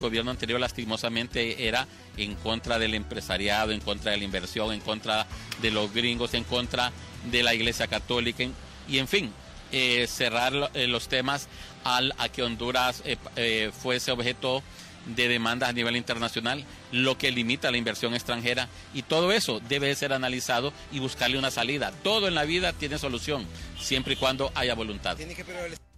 El gobierno anterior lastimosamente era en contra del empresariado, en contra de la inversión, en contra de los gringos, en contra de la Iglesia Católica y en fin, cerrar los temas a que Honduras fuese objeto de demandas a nivel internacional, lo que limita la inversión extranjera, y todo eso debe ser analizado y buscarle una salida. Todo en la vida tiene solución, siempre y cuando haya voluntad.